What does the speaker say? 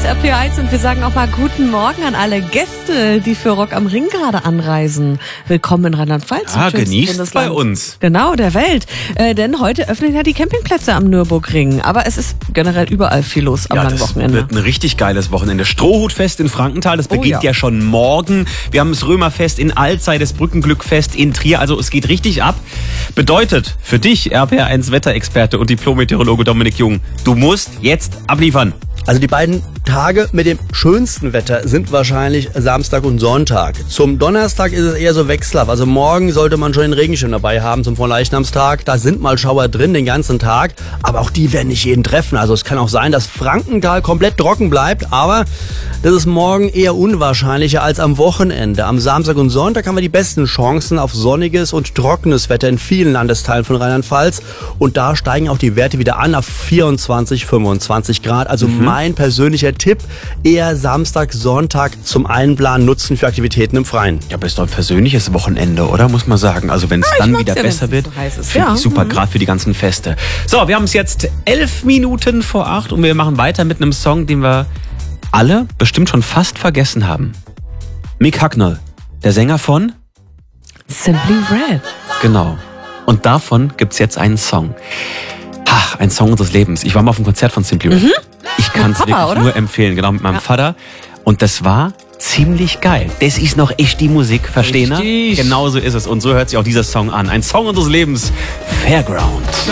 ist RPR1 und wir sagen auch mal guten Morgen an alle Gäste, die für Rock am Ring gerade anreisen. Willkommen in Rheinland-Pfalz. Ja, genießt bei uns. Genau, der Welt. Denn heute öffnen ja die Campingplätze am Nürburgring. Aber es ist generell überall viel los am langen Wochenende. Das wird ein richtig geiles Wochenende. Strohhutfest in Frankenthal, das beginnt ja schon morgen. Wir haben das Römerfest in Alzey, das Brückenglückfest in Trier. Also es geht richtig ab. Bedeutet für dich, RPR1 Wetterexperte und Diplom-Meteorologe Dominik Jung, du musst jetzt abliefern. Also die beiden Tage mit dem schönsten Wetter sind wahrscheinlich Samstag und Sonntag. Zum Donnerstag ist es eher so wechselhaft. Also morgen sollte man schon den Regenschirm dabei haben zum Vorleichnamstag. Da sind mal Schauer drin den ganzen Tag, aber auch die werden nicht jeden treffen. Also es kann auch sein, dass Frankenthal komplett trocken bleibt, aber das ist morgen eher unwahrscheinlicher als am Wochenende. Am Samstag und Sonntag haben wir die besten Chancen auf sonniges und trockenes Wetter in vielen Landesteilen von Rheinland-Pfalz. Und da steigen auch die Werte wieder an auf 24, 25 Grad. Also mein persönlicher Tipp, eher Samstag, Sonntag zum Einplanen nutzen für Aktivitäten im Freien. Ja, aber ist doch ein versöhnliches Wochenende, oder? Muss man sagen. Also wenn es dann wieder besser wird, finde ich super, gerade für die ganzen Feste. So, wir haben es jetzt 11 Minuten vor 8 und wir machen weiter mit einem Song, den wir alle bestimmt schon fast vergessen haben. Mick Hucknall, der Sänger von Simply Red. Genau. Und davon gibt's jetzt einen Song. Ein Song unseres Lebens. Ich war mal auf einem Konzert von Simply Red. Ich kann es wirklich nur empfehlen, genau, mit meinem Vater. Und das war ziemlich geil. Das ist noch echt die Musik, verstehen? Genau so ist es. Und so hört sich auch dieser Song an. Ein Song unseres Lebens, Fairground.